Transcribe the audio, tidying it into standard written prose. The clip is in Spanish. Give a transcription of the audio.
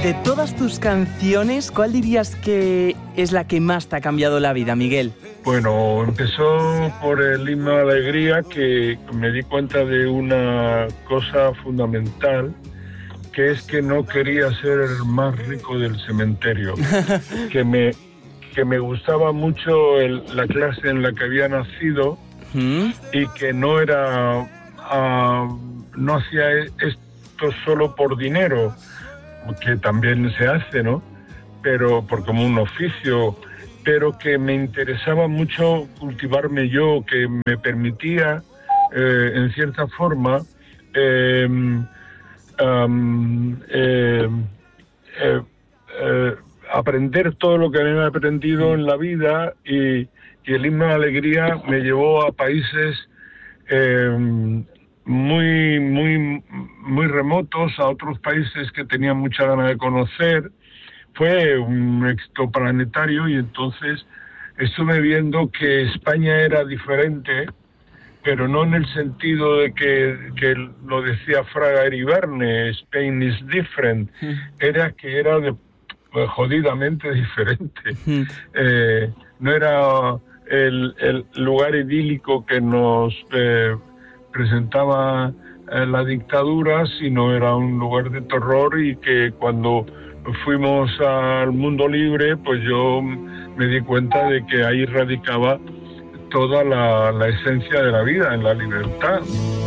De todas tus canciones, ¿cuál dirías que es la que más te ha cambiado la vida, Miguel? Bueno, empezó por el himno de alegría, que me di cuenta de una cosa fundamental, que es que no quería ser el más rico del cementerio, que me gustaba mucho la clase en la que había nacido y que no era, no hacía esto solo por dinero, que también se hace, ¿no? Pero como un oficio, pero que me interesaba mucho cultivarme yo, que me permitía, en cierta forma, aprender todo lo que había aprendido en la vida, y el himno de alegría me llevó a países muy remotos, a otros países que tenía mucha ganas de conocer. Fue un éxito planetario, y entonces estuve viendo que España era diferente, pero no en el sentido de que lo decía Fraga Eriberne, Spain is different, era que era jodidamente diferente. No era el lugar idílico que nos presentaba la dictadura, sino era un lugar de terror, y que cuando fuimos al mundo libre, pues yo me di cuenta de que ahí radicaba toda la esencia de la vida, en la libertad.